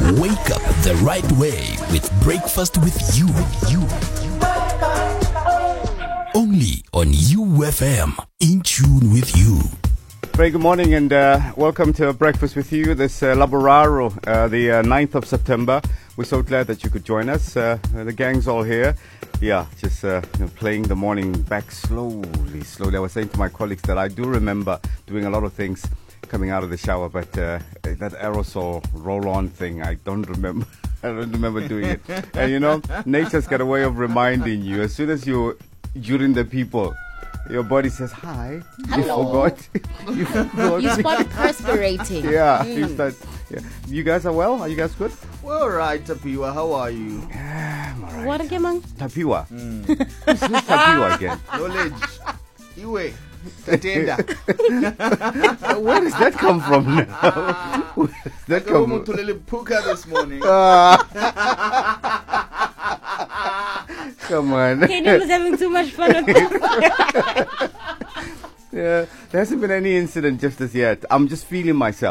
Wake up the right way with Breakfast with You. Only on UFM. In tune with you. Very good morning and welcome to Breakfast with You this Laboraro, the 9th of September. We're so glad that you could join us. The gang's all here. Yeah, just playing the morning back slowly. I was saying to my colleagues that I do remember doing a lot of things coming out of the shower, but that aerosol roll-on thing, I don't remember. I don't remember doing it. And nature's got a way of reminding you. As soon as you're during the people, your body says hi. Hello. You forgot. You start perspirating. Yeah, you start. Yeah. You guys are well? Are you guys good? Well, all right, Tapiwa. How are you? I'm all right. What again, man? Tapiwa. Who's Tapiwa again? Knowledge. Iwe. Tatenda. Where does that come from now? Where does that come from? Tulele Puka this morning. Come on. Kenny was having too much fun with this. Yeah, there hasn't been any incident just as yet. I'm just feeling myself.